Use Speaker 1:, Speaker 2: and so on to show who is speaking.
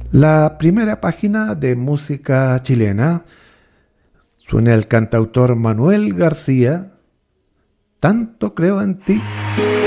Speaker 1: La primera página de música chilena suena el cantautor Manuel García, Tanto creo en ti.